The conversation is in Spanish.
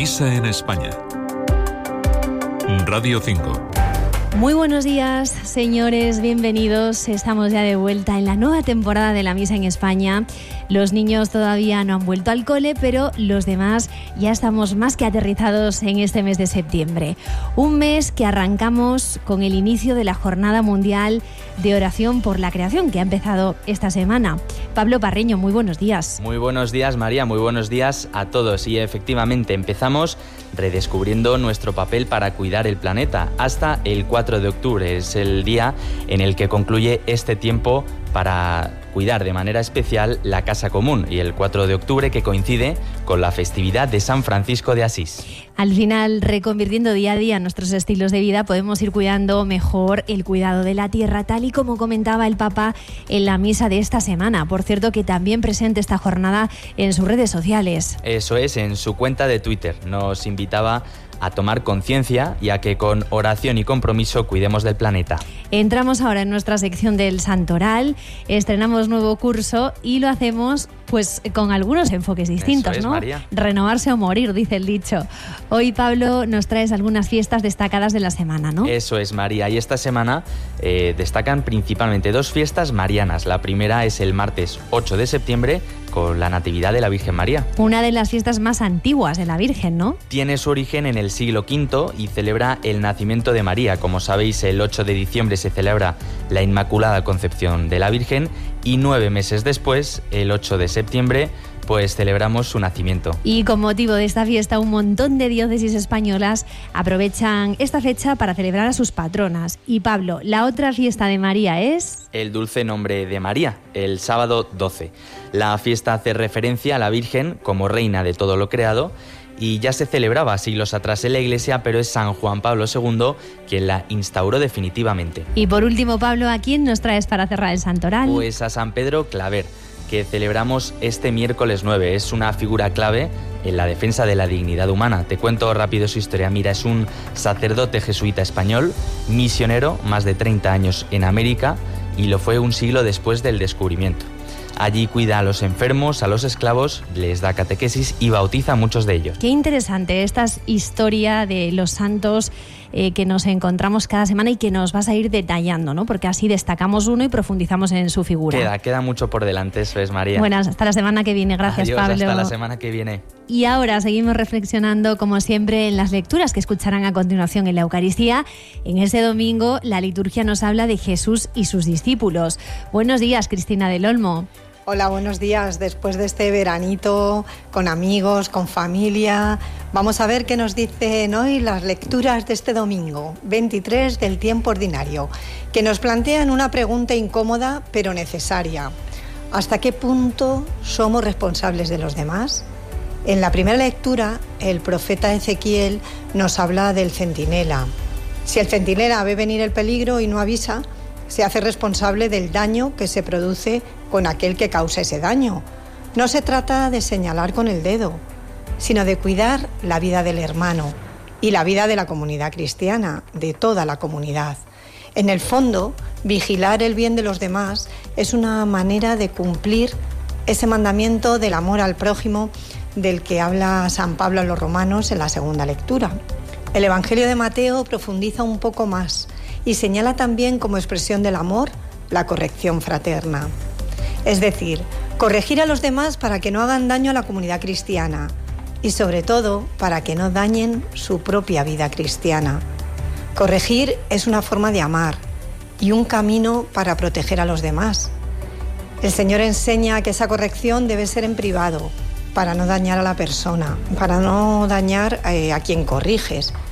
Misa en España. Radio 5. Muy buenos días, señores, bienvenidos. Estamos ya de vuelta en la nueva temporada de la Misa en España. Los niños todavía no han vuelto al cole, pero los demás ya estamos más que aterrizados en este mes de septiembre. Un mes que arrancamos con el inicio de la Jornada Mundial de Oración por la Creación, que ha empezado esta semana. Pablo Parreño, muy buenos días. Muy buenos días, María, muy buenos días a todos. Y efectivamente empezamos redescubriendo nuestro papel para cuidar el planeta hasta el 4 de octubre. Es el día en el que concluye este tiempo para cuidar de manera especial la Casa Común, y el 4 de octubre que coincide con la festividad de San Francisco de Asís. Al final, reconvirtiendo día a día nuestros estilos de vida, podemos ir cuidando mejor el cuidado de la tierra, tal y como comentaba el Papa en la misa de esta semana. Por cierto, que también presente esta jornada en sus redes sociales. Eso es, en su cuenta de Twitter. Nos invitaba a tomar conciencia y a que con oración y compromiso cuidemos del planeta. Entramos ahora en nuestra sección del Santoral, estrenamos nuevo curso y lo hacemos pues con algunos enfoques distintos. Eso es, ¿no? María. Renovarse o morir, dice el dicho. Hoy, Pablo, nos traes algunas fiestas destacadas de la semana, ¿no? Eso es, María. Y esta semana destacan principalmente dos fiestas marianas. La primera es el martes 8 de septiembre, con la Natividad de la Virgen María. Una de las fiestas más antiguas de la Virgen, ¿no? Tiene su origen en el siglo V y celebra el nacimiento de María. Como sabéis, el 8 de diciembre se celebra la Inmaculada Concepción de la Virgen y 9 meses después, el 8 de septiembre, pues celebramos su nacimiento. Y con motivo de esta fiesta, un montón de diócesis españolas aprovechan esta fecha para celebrar a sus patronas. Y Pablo, la otra fiesta de María es... El dulce nombre de María, el sábado 12. La fiesta hace referencia a la Virgen como reina de todo lo creado, y ya se celebraba siglos atrás en la Iglesia, pero es San Juan Pablo II quien la instauró definitivamente. Y por último, Pablo, ¿a quién nos traes para cerrar el Santoral? Pues a San Pedro Claver, que celebramos este miércoles 9. Es una figura clave en la defensa de la dignidad humana. Te cuento rápido su historia. Mira, es un sacerdote jesuita español, misionero, más de 30 años en América, y lo fue un siglo después del descubrimiento. Allí cuida a los enfermos, a los esclavos, les da catequesis y bautiza a muchos de ellos. Qué interesante esta historia de los santos que nos encontramos cada semana y que nos vas a ir detallando, ¿no? Porque así destacamos uno y profundizamos en su figura. Queda mucho por delante, eso es, María. Bueno, hasta la semana que viene. Gracias, Adiós, Pablo. Hasta la semana que viene. Y ahora seguimos reflexionando, como siempre, en las lecturas que escucharán a continuación en la Eucaristía. En ese domingo, la liturgia nos habla de Jesús y sus discípulos. Buenos días, Cristina del Olmo. Hola, buenos días. Después de este veranito, con amigos, con familia, vamos a ver qué nos dicen hoy las lecturas de este domingo, 23 del tiempo ordinario, que nos plantean una pregunta incómoda pero necesaria. ¿Hasta qué punto somos responsables de los demás? En la primera lectura, el profeta Ezequiel nos habla del centinela. Si el centinela ve venir el peligro y no avisa, se hace responsable del daño que se produce con aquel que causa ese daño. No se trata de señalar con el dedo, sino de cuidar la vida del hermano y la vida de la comunidad cristiana, de toda la comunidad. En el fondo, vigilar el bien de los demás es una manera de cumplir ese mandamiento del amor al prójimo del que habla San Pablo a los romanos en la segunda lectura. El Evangelio de Mateo profundiza un poco más y señala también como expresión del amor la corrección fraterna. Es decir, corregir a los demás para que no hagan daño a la comunidad cristiana y sobre todo para que no dañen su propia vida cristiana. Corregir es una forma de amar y un camino para proteger a los demás. El Señor enseña que esa corrección debe ser en privado, para no dañar a la persona, para no dañar a quien corriges.